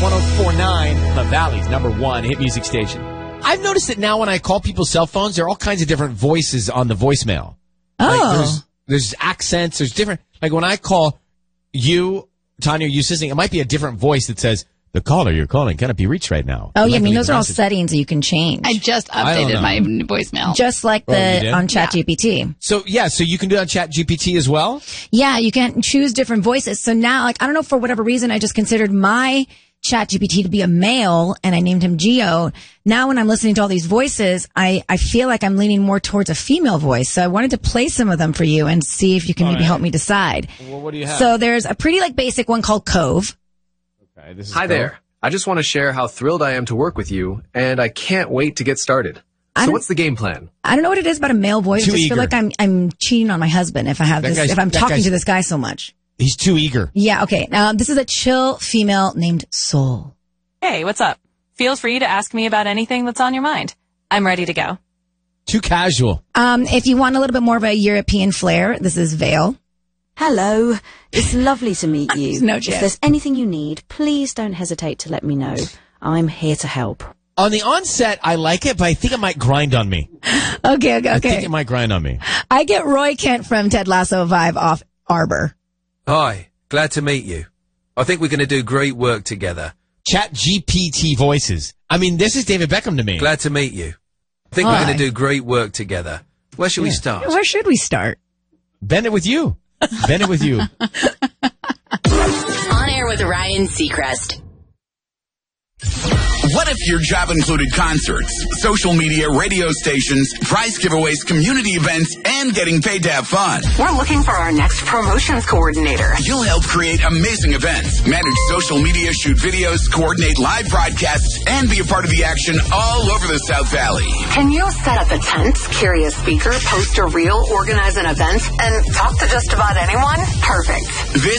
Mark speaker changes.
Speaker 1: 104.9, the Valley's #1 hit music station. I've noticed that now when I call people's cell phones, there are all kinds of different voices on the voicemail.
Speaker 2: Oh.
Speaker 1: Like there's accents, there's different, like when I call you, Tanya, you listening, it might be a different voice that says, the caller you're calling cannot be reached right now.
Speaker 2: Oh, yeah, I mean, those are all settings that you can change.
Speaker 3: I just updated my voicemail.
Speaker 2: Just like on ChatGPT.
Speaker 1: So you can do that on ChatGPT as well?
Speaker 2: Yeah, you can choose different voices. So now, like, I don't know, for whatever reason, I just considered my ChatGPT to be a male, and I named him Geo. Now when I'm listening to all these voices, I feel like I'm leaning more towards a female voice. So I wanted to play some of them for you and see if you can maybe help me decide.
Speaker 1: Well, what do you have?
Speaker 2: So there's a pretty, like, basic one called Cove.
Speaker 1: Okay, this is
Speaker 4: Hi there. I just want to share how thrilled I am to work with you, and I can't wait to get started. So what's the game plan?
Speaker 2: I don't know what it is about a male voice. I just feel like I'm cheating on my husband if I'm talking to this guy so much.
Speaker 1: He's too eager.
Speaker 2: Yeah, okay. Now, this is a chill female named Soul.
Speaker 5: Hey, what's up? Feel free to ask me about anything that's on your mind. I'm ready to go.
Speaker 1: Too casual.
Speaker 2: If you want a little bit more of a European flair, this is Vale.
Speaker 6: Hello. It's lovely to meet you.
Speaker 2: No chance.
Speaker 6: If there's anything you need, please don't hesitate to let me know. I'm here to help.
Speaker 1: On the onset, I like it, but I think it might grind on me.
Speaker 2: Okay.
Speaker 1: I think it might grind on me.
Speaker 2: I get Roy Kent from Ted Lasso vibe off Arbor.
Speaker 7: Hi, glad to meet you. I think we're going to do great work together.
Speaker 1: ChatGPT voices. I mean, this is David Beckham to me.
Speaker 7: Glad to meet you. I think we're going to do great work together. Where should we start?
Speaker 2: Where should we start?
Speaker 1: Bend it with you. Bend it with you.
Speaker 8: On air with Ryan Seacrest.
Speaker 9: What if your job included concerts, social media, radio stations, prize giveaways, community events, and getting paid to have fun?
Speaker 8: We're looking for our next promotions coordinator.
Speaker 9: You'll help create amazing events, manage social media, shoot videos, coordinate live broadcasts, and be a part of the action all over the South Valley.
Speaker 8: Can you set up a tent, carry a speaker, post a reel, organize an event, and talk to just about anyone? Perfect.
Speaker 9: This